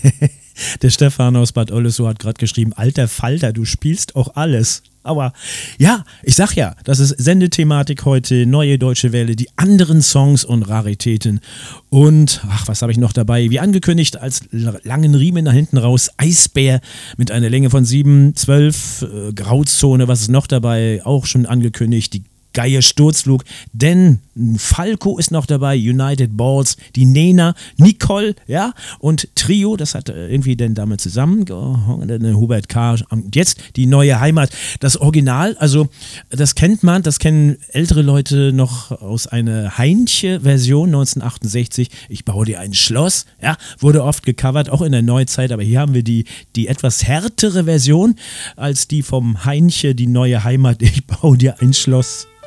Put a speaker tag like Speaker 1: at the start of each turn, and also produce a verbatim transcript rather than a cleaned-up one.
Speaker 1: Der Stefan aus Bad Oldesloe hat gerade geschrieben, alter Falter, du spielst auch alles. Aber ja, ich sag ja, das ist Sendethematik heute, Neue Deutsche Welle, die anderen Songs und Raritäten. Und, ach, was habe ich noch dabei? Wie angekündigt, als langen Riemen nach hinten raus, Eisbär mit einer Länge von sieben, zwölf, äh, Grauzone, was ist noch dabei? Auch schon angekündigt, die Geier Sturzflug, denn Falco ist noch dabei, United Balls, die Nena, Nicole, ja, und Trio, das hat irgendwie denn damit zusammengehangen, Hubert K. Und jetzt die neue Heimat. Das Original, also das kennt man, das kennen ältere Leute noch aus einer Heinche-Version neunzehnhundertachtundsechzig. Ich baue dir ein Schloss, ja, wurde oft gecovert, auch in der Neuzeit, aber hier haben wir die, die etwas härtere Version als die vom Heinche, die neue Heimat. Ich baue dir ein Schloss.